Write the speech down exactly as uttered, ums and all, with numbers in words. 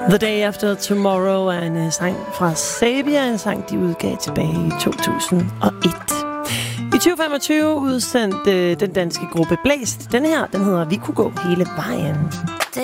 The Day After Tomorrow er en sang fra Sabia, en sang, de udgav tilbage i to tusind og et. I tyve femogtyve udsendte den danske gruppe Blæst. Den her, den hedder Vi kunne gå hele vejen. Det